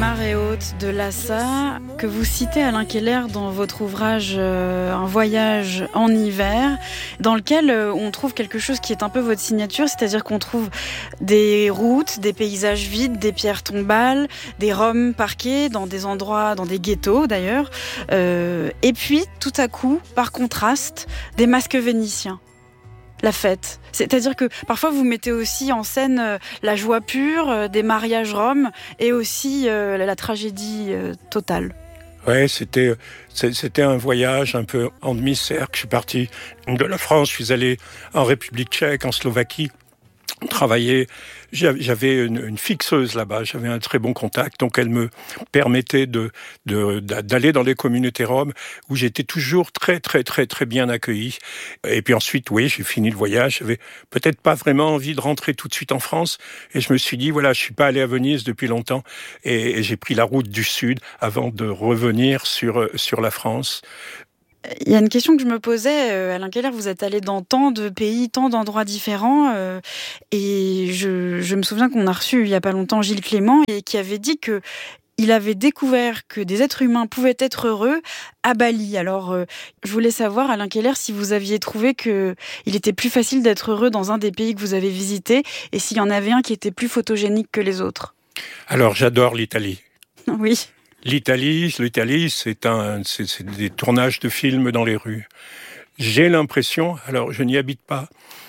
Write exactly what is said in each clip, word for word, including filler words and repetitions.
marée haute de Lhasa, que vous citez Alain Keller dans votre ouvrage euh, Un voyage en hiver, dans lequel euh, on trouve quelque chose qui est un peu votre signature, c'est-à-dire qu'on trouve des routes, des paysages vides, des pierres tombales, des Roms parqués dans des endroits, dans des ghettos d'ailleurs, euh, et puis tout à coup, par contraste, des masques vénitiens. La fête. C'est-à-dire que parfois vous mettez aussi en scène euh, la joie pure euh, des mariages roms et aussi euh, la, la tragédie euh, totale. Ouais, c'était c'était un voyage un peu en demi-cercle. Je suis parti de la France, je suis allé en République tchèque, en Slovaquie, travailler. J'avais une, une fixeuse là-bas, j'avais un très bon contact, donc elle me permettait de, de, d'aller dans les communautés roms où j'étais toujours très, très, très, très bien accueilli. Et puis ensuite, oui, j'ai fini le voyage, j'avais peut-être pas vraiment envie de rentrer tout de suite en France, et je me suis dit, voilà, je suis pas allé à Venise depuis longtemps, et, et j'ai pris la route du Sud avant de revenir sur, sur la France. Il y a une question que je me posais, euh, Alain Keller, vous êtes allé dans tant de pays, tant d'endroits différents, euh, et je, je me souviens qu'on a reçu il y a pas longtemps Gilles Clément, et qui avait dit que il avait découvert que des êtres humains pouvaient être heureux à Bali. Alors, euh, je voulais savoir, Alain Keller, si vous aviez trouvé que il était plus facile d'être heureux dans un des pays que vous avez visités, et s'il y en avait un qui était plus photogénique que les autres. Alors, j'adore l'Italie. Oui. L'Italie, l'Italie, c'est un, c'est, c'est des tournages de films dans les rues. J'ai l'impression, alors je n'y habite pas,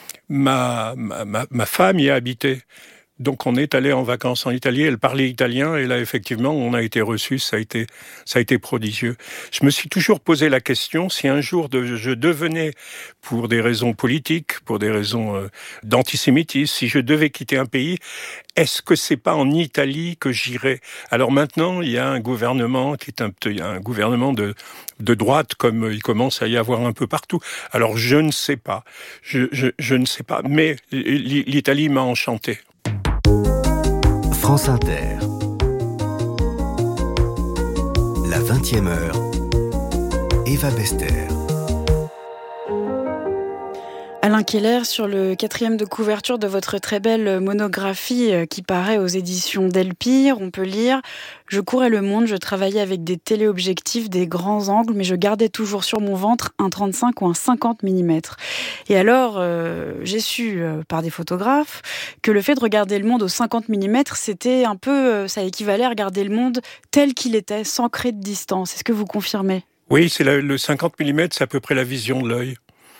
ma, ma, ma, ma femme y a habité. Donc on est allé en vacances en Italie, elle parlait italien et là effectivement on a été reçus, ça a été, ça a été prodigieux. Je me suis toujours posé la question si un jour de, je devenais, pour des raisons politiques, pour des raisons euh, d'antisémitisme, si je devais quitter un pays, est-ce que c'est pas en Italie que j'irais? Alors maintenant il y a un gouvernement qui est un, un gouvernement de, de droite comme il commence à y avoir un peu partout. Alors je ne sais pas, je, je, je ne sais pas, mais l'Italie m'a enchanté. France Inter. La vingtième heure. Eva Bester. Alain Keller, sur le quatrième de couverture de votre très belle monographie qui paraît aux éditions Delpire, on peut lire « Je courais le monde, je travaillais avec des téléobjectifs, des grands angles, mais je gardais toujours sur mon ventre un trente-cinq ou un cinquante millimètres. » Et alors, euh, j'ai su euh, par des photographes que le fait de regarder le monde au cinquante millimètres, c'était un peu, euh, ça équivalait à regarder le monde tel qu'il était, sans créer de distance. Est-ce que vous confirmez ? Oui, c'est la, le cinquante millimètres, c'est à peu près la vision de l'œil.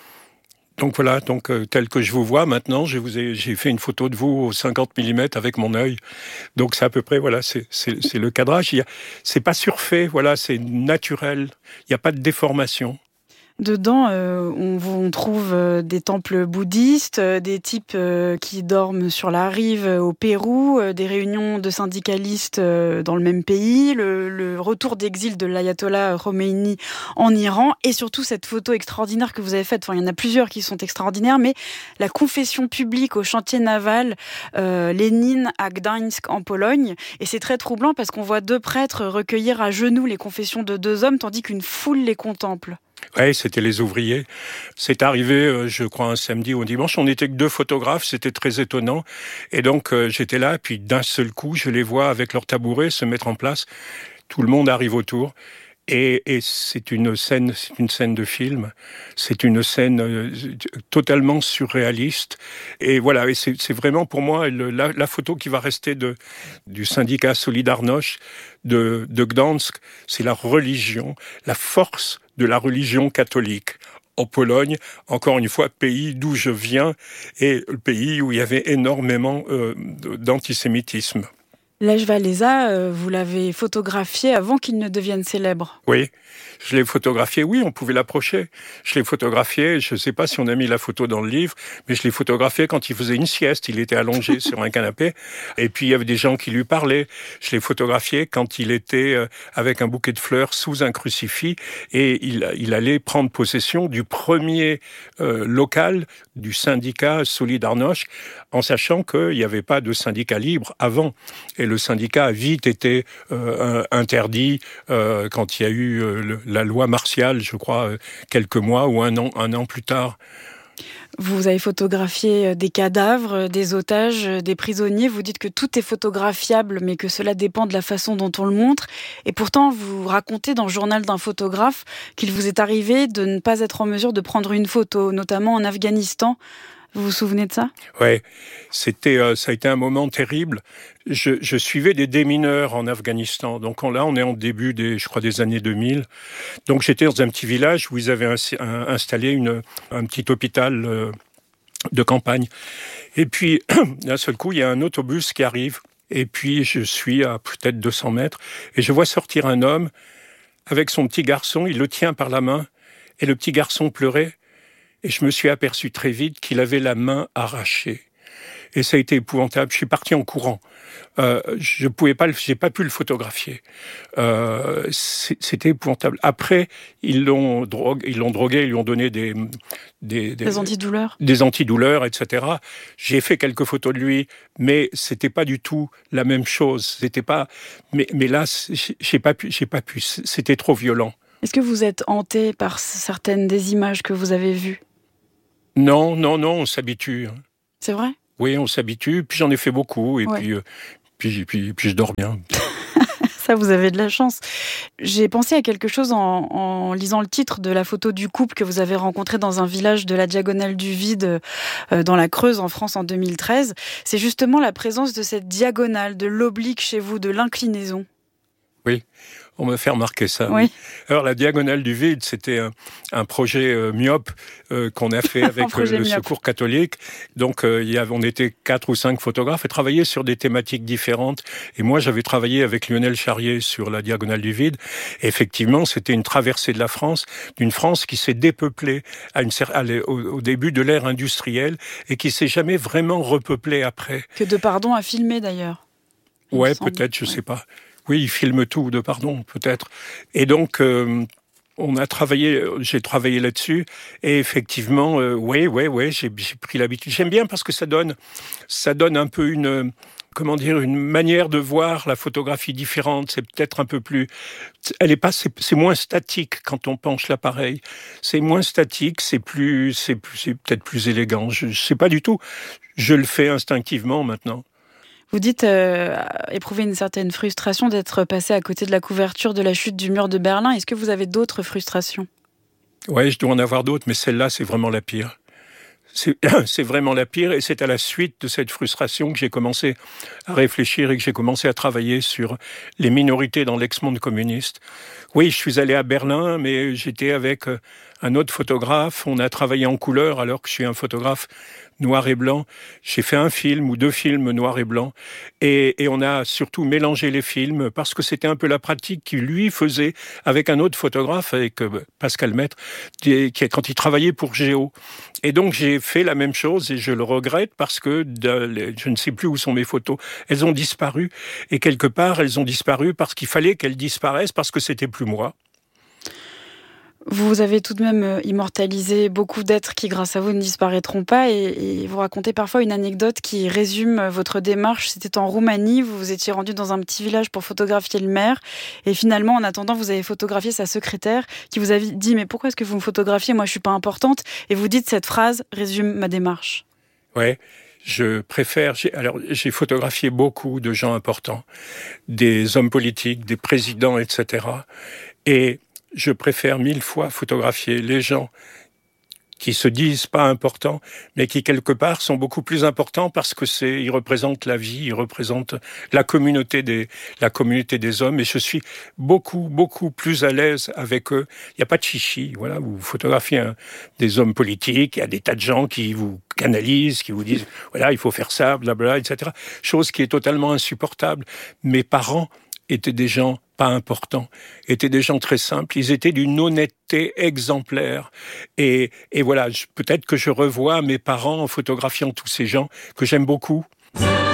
Donc voilà, donc euh, tel que je vous vois maintenant, je vous ai, j'ai fait une photo de vous au cinquante millimètres avec mon œil. Donc c'est à peu près, voilà, c'est, c'est, c'est le cadrage. Il y a, c'est pas surfait, voilà, c'est naturel. Il n'y a pas de déformation. Dedans, euh, on, on trouve euh, des temples bouddhistes, euh, des types euh, qui dorment sur la rive euh, au Pérou, euh, des réunions de syndicalistes euh, dans le même pays, le, le retour d'exil de l'ayatollah Khomeini en Iran, et surtout cette photo extraordinaire que vous avez faite. Enfin, il y en a plusieurs qui sont extraordinaires, mais la confession publique au chantier naval euh, Lénine à Gdańsk en Pologne. Et c'est très troublant parce qu'on voit deux prêtres recueillir à genoux les confessions de deux hommes, tandis qu'une foule les contemple. Oui, c'était les ouvriers. C'est arrivé, je crois, un samedi ou un dimanche. On n'était que deux photographes, c'était très étonnant. Et donc, euh, j'étais là, puis d'un seul coup, je les vois avec leur tabouret se mettre en place. Tout le monde arrive autour. Et, et c'est une scène, c'est une scène de film. C'est une scène euh, totalement surréaliste. Et voilà, et c'est, c'est vraiment pour moi le, la, la photo qui va rester de, du syndicat Solidarność de, de Gdańsk. C'est la religion, la force de la religion catholique. En Pologne, encore une fois, pays d'où je viens, et le pays où il y avait énormément euh, d'antisémitisme. Lech Walesa, euh, vous l'avez photographié avant qu'il ne devienne célèbre. Oui, je l'ai photographié, oui, on pouvait l'approcher. Je l'ai photographié, je ne sais pas si on a mis la photo dans le livre, mais je l'ai photographié quand il faisait une sieste, il était allongé sur un canapé, et puis il y avait des gens qui lui parlaient. Je l'ai photographié quand il était avec un bouquet de fleurs sous un crucifix, et il, il allait prendre possession du premier euh, local du syndicat Solidarność, en sachant qu'il n'y avait pas de syndicat libre avant. Et le syndicat a vite été euh, interdit euh, quand il y a eu euh, le, la loi martiale, je crois, euh, quelques mois ou un an, un an plus tard. Vous avez photographié des cadavres, des otages, des prisonniers. Vous dites que tout est photographiable, mais que cela dépend de la façon dont on le montre. Et pourtant, vous racontez dans le journal d'un photographe qu'il vous est arrivé de ne pas être en mesure de prendre une photo, notamment en Afghanistan. Vous vous souvenez de ça ? Ouais, c'était, euh, ça a été un moment terrible. Je, je suivais des démineurs en Afghanistan. Donc là, on est en début des, je crois, des années deux mille. Donc j'étais dans un petit village où ils avaient un, un, installé une, un petit hôpital euh, de campagne. Et puis, d'un seul coup, il y a un autobus qui arrive. Et puis, je suis à peut-être deux cents mètres. Et je vois sortir un homme avec son petit garçon. Il le tient par la main. Et le petit garçon pleurait. Et je me suis aperçu très vite qu'il avait la main arrachée. Et ça a été épouvantable. Je suis parti en courant. Euh, je pouvais pas, le, j'ai pas pu le photographier. Euh, c'était épouvantable. Après, ils l'ont drogué, ils l'ont drogué, ils lui ont donné des des, des, des antidouleurs, des antidouleurs, et cetera. J'ai fait quelques photos de lui, mais c'était pas du tout la même chose. C'était pas. Mais mais là, j'ai pas pu, j'ai pas pu. C'était trop violent. Est-ce que vous êtes hanté par certaines des images que vous avez vues ? Non, non, non, on s'habitue. C'est vrai ? Oui, on s'habitue. Puis j'en ai fait beaucoup, et ouais. puis, euh, puis, puis, puis je dors bien. Ça, vous avez de la chance. J'ai pensé à quelque chose en, en lisant le titre de la photo du couple que vous avez rencontré dans un village de la Diagonale du Vide, euh, dans la Creuse, en France, en deux mille treize. C'est justement la présence de cette diagonale, de l'oblique chez vous, de l'inclinaison. Oui. On m'a fait remarquer ça. Oui. Alors, la Diagonale du Vide, c'était un, un projet euh, myope euh, qu'on a fait avec euh, le myope. Secours catholique. Donc, euh, il y avait, on était quatre ou cinq photographes et travaillaient sur des thématiques différentes. Et moi, j'avais travaillé avec Lionel Charrier sur la Diagonale du Vide. Et effectivement, c'était une traversée de la France, d'une France qui s'est dépeuplée à une, à, au, au début de l'ère industrielle et qui s'est jamais vraiment repeuplée après. Que Depardon a filmé, d'ailleurs. Ouais, peut-être, je ouais. sais pas. Oui, il filme tout, Depardon, peut-être. Et donc, euh, on a travaillé, j'ai travaillé là-dessus. Et effectivement, euh, oui, oui, oui, j'ai, j'ai pris l'habitude. J'aime bien parce que ça donne, ça donne un peu une, comment dire, une manière de voir la photographie différente. C'est peut-être un peu plus, elle est pas, c'est, c'est moins statique quand on penche l'appareil. C'est moins statique, c'est plus, c'est, plus, c'est peut-être plus élégant. Je, je sais pas du tout. Je le fais instinctivement maintenant. Vous dites euh, éprouver une certaine frustration d'être passé à côté de la couverture de la chute du mur de Berlin. Est-ce que vous avez d'autres frustrations ? Oui, je dois en avoir d'autres, mais celle-là, c'est vraiment la pire. C'est, c'est vraiment la pire, et c'est à la suite de cette frustration que j'ai commencé à réfléchir et que j'ai commencé à travailler sur les minorités dans l'ex-monde communiste. Oui, je suis allé à Berlin, mais j'étais avec un autre photographe. On a travaillé en couleur alors que je suis un photographe noir et blanc. J'ai fait un film ou deux films noir et blanc. Et, et on a surtout mélangé les films parce que c'était un peu la pratique qu'il lui faisait avec un autre photographe, avec Pascal Maître, qui, quand il travaillait pour Géo. Et donc j'ai fait la même chose et je le regrette parce que de, je ne sais plus où sont mes photos. Elles ont disparu. Et quelque part, elles ont disparu parce qu'il fallait qu'elles disparaissent parce que c'était plus moi. Vous avez tout de même immortalisé beaucoup d'êtres qui, grâce à vous, ne disparaîtront pas. Et, et vous racontez parfois une anecdote qui résume votre démarche. C'était en Roumanie, vous vous étiez rendu dans un petit village pour photographier le maire. Et finalement, en attendant, vous avez photographié sa secrétaire qui vous a dit « Mais pourquoi est-ce que vous me photographiez ? Moi, je ne suis pas importante. » Et vous dites « Cette phrase résume ma démarche. » Ouais. Je préfère, j'ai, alors j'ai photographié beaucoup de gens importants, des hommes politiques, des présidents, et cetera. Et je préfère mille fois photographier les gens qui se disent pas importants, mais qui quelque part sont beaucoup plus importants parce que c'est, ils représentent la vie, ils représentent la communauté des, la communauté des hommes. Et je suis beaucoup, beaucoup plus à l'aise avec eux. Il n'y a pas de chichi. Voilà, vous photographiez un, des hommes politiques, il y a des tas de gens qui vous canalisent, qui vous disent, voilà, il faut faire ça, blablabla, et cetera. Chose qui est totalement insupportable. Mes parents étaient des gens pas importants, étaient des gens très simples, ils étaient d'une honnêteté exemplaire. Et, et voilà, je, peut-être que je revois mes parents en photographiant tous ces gens que j'aime beaucoup.